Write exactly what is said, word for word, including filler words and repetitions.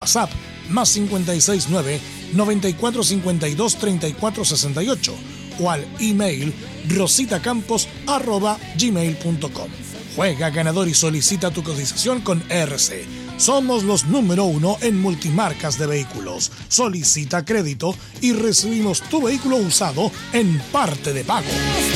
WhatsApp más cinco seis nueve, nueve cuatro cinco dos, tres cuatro seis ocho o al email rositacampos arroba gmail punto com. Juega ganador y solicita tu cotización con R C. Somos los número uno en multimarcas de vehículos. Solicita crédito y recibimos tu vehículo usado en parte de pago.